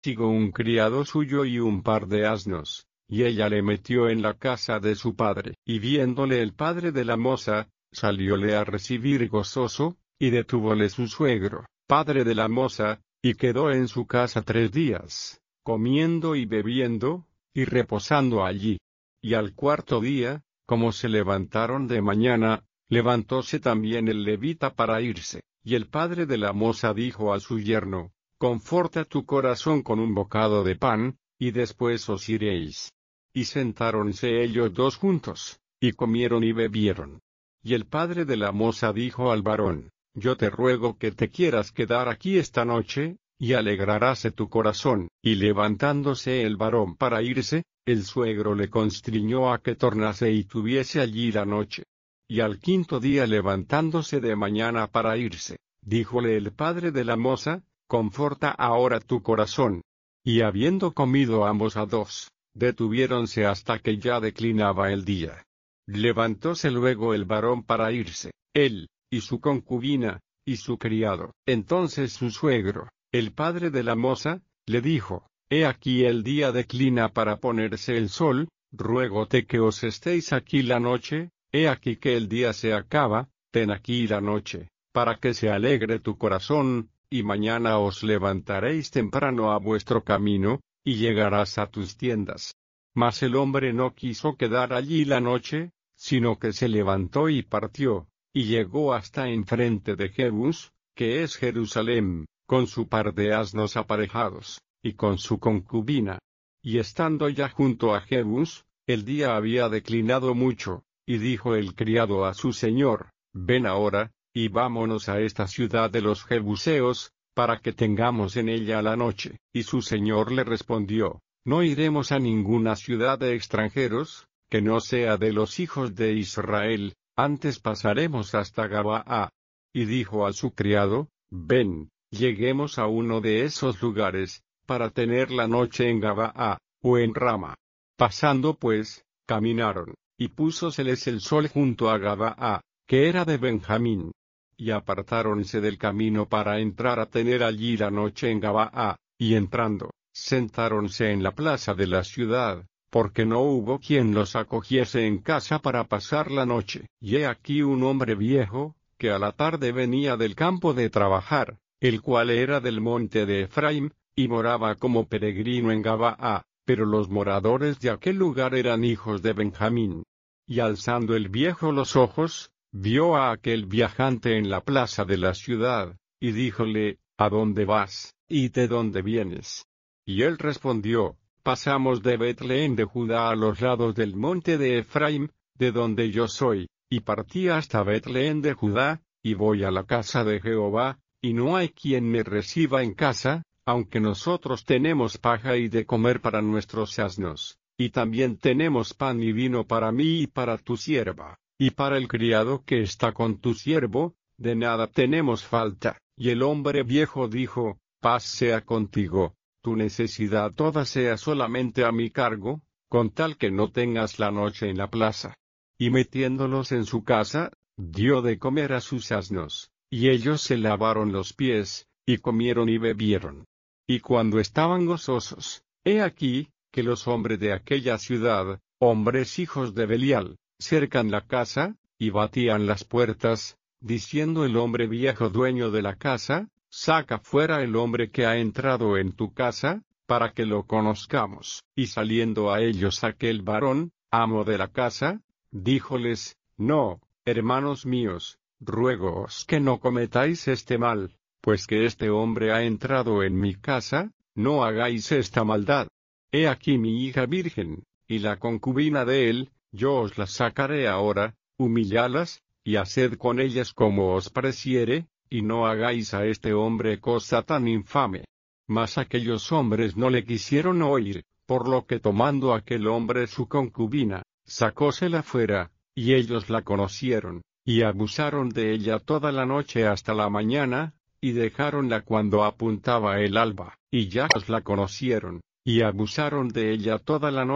consigo un criado suyo y un par de asnos, y ella le metió en la casa de su padre. Y viéndole el padre de la moza, salióle a recibir gozoso, y detúvole su suegro, padre de la moza, y quedó en su casa 3 días, comiendo y bebiendo, y reposando allí. Y al 4.º día, como se levantaron de mañana, levantóse también el levita para irse, y el padre de la moza dijo a su yerno: Conforta tu corazón con un bocado de pan, y después os iréis. Y sentáronse ellos 2 juntos, y comieron y bebieron. Y el padre de la moza dijo al varón: Yo te ruego que te quieras quedar aquí esta noche, y alegraráse tu corazón. Y levantándose el varón para irse, el suegro le constriñó a que tornase y tuviese allí la noche. Y al 5.º día levantándose de mañana para irse, díjole el padre de la moza: Conforta ahora tu corazón. Y habiendo comido ambos a 2, detuviéronse hasta que ya declinaba el día. Levantóse luego el varón para irse, él, y su concubina, y su criado. Entonces su suegro, el padre de la moza, le dijo: He aquí el día declina para ponerse el sol, ruégote que os estéis aquí la noche. He aquí que el día se acaba, ten aquí la noche, para que se alegre tu corazón, y mañana os levantaréis temprano a vuestro camino, y llegarás a tus tiendas. Mas el hombre no quiso quedar allí la noche, sino que se levantó y partió, y llegó hasta enfrente de Jebús, que es Jerusalén, con su par de asnos aparejados, y con su concubina. Y estando ya junto a Jebús, el día había declinado mucho, y dijo el criado a su señor: Ven ahora, y vámonos a esta ciudad de los Jebuseos, para que tengamos en ella la noche. Y su señor le respondió: No iremos a ninguna ciudad de extranjeros, que no sea de los hijos de Israel, antes pasaremos hasta Gabaa. Y dijo a su criado: Ven, lleguemos a uno de esos lugares, para tener la noche en Gabaa, o en Rama. Pasando pues, caminaron, y púsoseles el sol junto a Gabaa, que era de Benjamín. Y apartáronse del camino para entrar a tener allí la noche en Gabaa, y entrando, sentáronse en la plaza de la ciudad, porque no hubo quien los acogiese en casa para pasar la noche. Y he aquí un hombre viejo, que a la tarde venía del campo de trabajar, el cual era del monte de Efraim, y moraba como peregrino en Gabaa, pero los moradores de aquel lugar eran hijos de Benjamín. Y alzando el viejo los ojos, vio a aquel viajante en la plaza de la ciudad, y díjole: ¿A dónde vas, y de dónde vienes? Y él respondió: Pasamos de Betlén de Judá a los lados del monte de Efraim, de donde yo soy, y partí hasta Betlén de Judá, y voy a la casa de Jehová, y no hay quien me reciba en casa, aunque nosotros tenemos paja y de comer para nuestros asnos, y también tenemos pan y vino para mí y para tu sierva, y para el criado que está con tu siervo, de nada tenemos falta. Y el hombre viejo dijo: Paz sea contigo, tu necesidad toda sea solamente a mi cargo, con tal que no tengas la noche en la plaza. Y metiéndolos en su casa, dio de comer a sus asnos, y ellos se lavaron los pies, y comieron y bebieron. Y cuando estaban gozosos, he aquí, que los hombres de aquella ciudad, hombres hijos de Belial, cercan la casa, y batían las puertas, diciendo el hombre viejo dueño de la casa: Saca fuera el hombre que ha entrado en tu casa, para que lo conozcamos. Y saliendo a ellos aquel varón, amo de la casa, díjoles: No, hermanos míos, ruégoos que no cometáis este mal, pues que este hombre ha entrado en mi casa, no hagáis esta maldad. He aquí mi hija virgen, y la concubina de él, yo os las sacaré ahora, humillalas, y haced con ellas como os pareciere, y no hagáis a este hombre cosa tan infame. Mas aquellos hombres no le quisieron oír, por lo que tomando aquel hombre su concubina, sacósela fuera, y ellos la conocieron, y abusaron de ella toda la noche hasta la mañana, y dejáronla cuando apuntaba el alba, y ya la conocieron, y abusaron de ella toda la noche.